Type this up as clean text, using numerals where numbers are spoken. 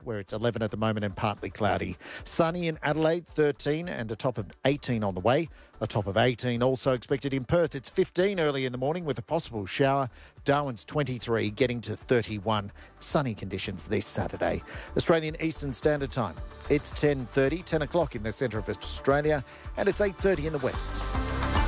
where it's 11 at the moment and partly cloudy. Sunny in Adelaide, 13 and a top of 18 on the way. A top of 18 also expected in Perth. It's 15 early in the morning with a possible shower. Darwin's 23, getting to 31. Sunny conditions this Saturday. Australian Eastern Standard Time. It's 10:30, 10 o'clock in the centre of Australia, and it's 8:30 in the west.